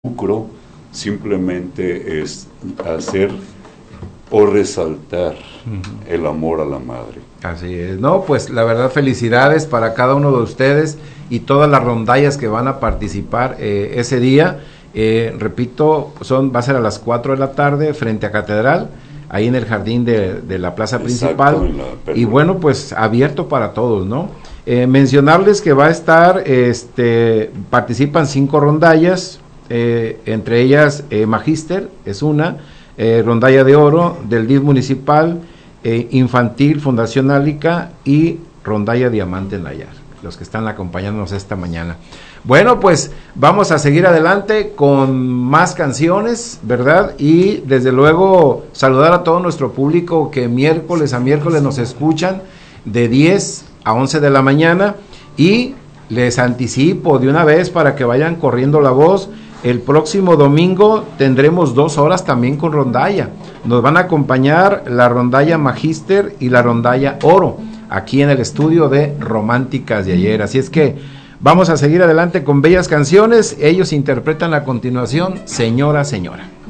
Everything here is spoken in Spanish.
lucro, simplemente es hacer o resaltar el amor a la madre. Así es, no, pues la verdad felicidades para cada uno de ustedes y todas las rondallas que van a participar ese día. Repito, va a ser a las 4 de la tarde frente a Catedral, ahí en el jardín de la plaza principal. Y bueno, pues abierto para todos, ¿no? Mencionarles que va a estar, participan 5 rondallas, entre ellas Magíster es una, rondalla de oro del DIF municipal, infantil Fundación Álica y rondalla Diamante Nayar, los que están acompañándonos esta mañana. Bueno, pues vamos a seguir adelante con más canciones, ¿verdad? Y desde luego saludar a todo nuestro público que miércoles a miércoles nos escuchan de 10 a 11 de la mañana, y les anticipo de una vez para que vayan corriendo la voz. El próximo domingo tendremos 2 horas también con rondalla. Nos van a acompañar la rondalla Magíster y la rondalla Oro, aquí en el estudio de Románticas de Ayer. Así es que vamos a seguir adelante con bellas canciones. Ellos interpretan a continuación Señora, Señora.